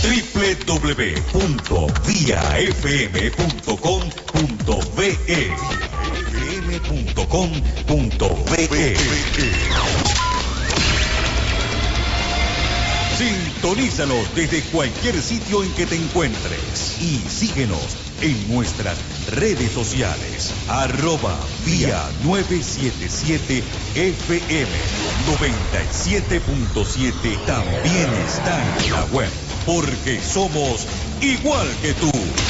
www.viafm.com.be fm.com.be. Sintonízanos desde cualquier sitio en que te encuentres y síguenos en nuestras redes sociales, @vía 977 FM 97.7. También está en la web, porque somos igual que tú.